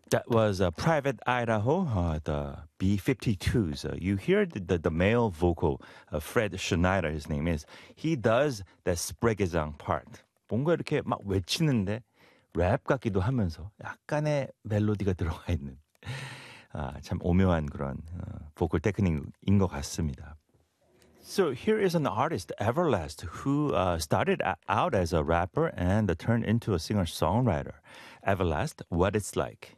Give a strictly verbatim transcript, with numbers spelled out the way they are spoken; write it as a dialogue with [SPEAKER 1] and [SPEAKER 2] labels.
[SPEAKER 1] That was uh, Private Idaho, uh, the B fifty-twos. Uh, you hear the, the, the male vocal, uh, Fred Schneider, his name is. He does the 스프레게장 part. 뭔가 이렇게 막 외치는데 랩 같기도 하면서 약간의 멜로디가 들어가 있는 아, 참 오묘한 그런 어, 보컬 테크닉인 것 같습니다. So here is an artist, Everlast, who uh, started a- out as a rapper and turned into a singer-songwriter. Everlast, What It's Like.